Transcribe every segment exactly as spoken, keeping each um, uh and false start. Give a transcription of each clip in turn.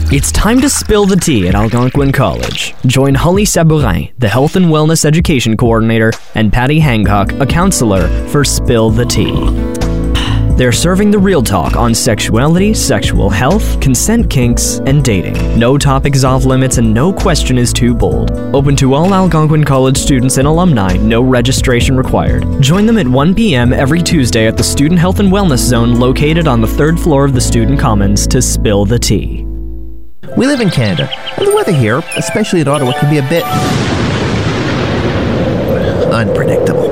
It's time to spill the tea at Algonquin College. Join Holly Sabourin, the Health and Wellness Education Coordinator, and Patty Hancock, a counselor, for Spill the Tea. They're serving the real talk on sexuality, sexual health, consent kinks, and dating. No topic is off limits and no question is too bold. Open to all Algonquin College students and alumni, no registration required. Join them at one p.m. every Tuesday at the Student Health and Wellness Zone located on the third floor of the Student Commons to spill the tea. We live in Canada, and the weather here, especially in Ottawa, can be a bit unpredictable.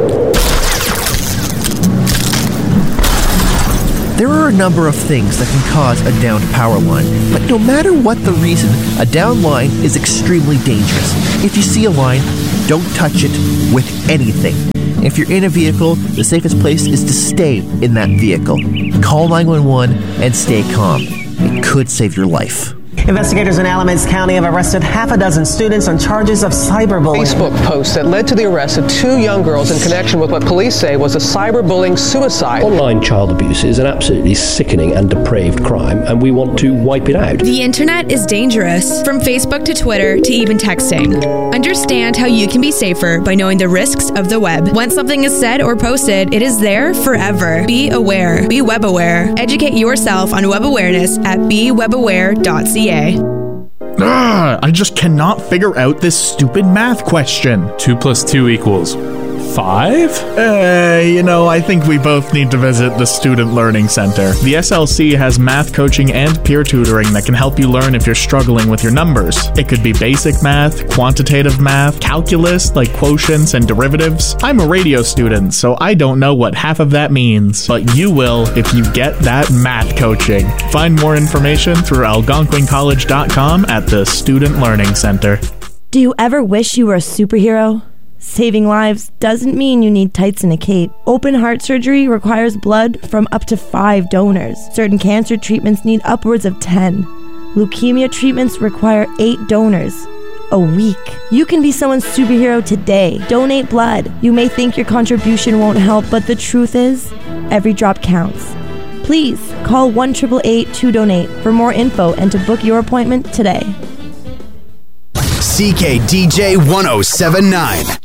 There are a number of things that can cause a downed power line, but no matter what the reason, a downed line is extremely dangerous. If you see a line, don't touch it with anything. If you're in a vehicle, the safest place is to stay in that vehicle. Call nine one one and stay calm. It could save your life. Investigators in Alamance County have arrested half a dozen students on charges of cyberbullying. Facebook post that led to the arrest of two young girls in connection with what police say was a cyberbullying suicide. Online child abuse is an absolutely sickening and depraved crime, and we want to wipe it out. The internet is dangerous, from Facebook to Twitter to even texting. Understand how you can be safer by knowing the risks of the web. Once something is said or posted, it is there forever. Be aware. Be web aware. Educate yourself on web awareness at be web aware dot c a. Ugh, I just cannot figure out this stupid math question. Two plus two equals five? Uh, you know, I think we both need to visit the Student Learning Center. The S L C has math coaching and peer tutoring that can help you learn if you're struggling with your numbers. It could be basic math, quantitative math, calculus, like quotients and derivatives. I'm a radio student, so I don't know what half of that means, but you will if you get that math coaching. Find more information through algonquin college dot com at the Student Learning Center. Do you ever wish you were a superhero? Saving lives doesn't mean you need tights and a cape. Open heart surgery requires blood from up to five donors. Certain cancer treatments need upwards of ten. Leukemia treatments require eight donors a week. You can be someone's superhero today. Donate blood. You may think your contribution won't help, but the truth is, every drop counts. Please call one eight eight eight two donate for more info and to book your appointment today. C K D J one oh seven point nine.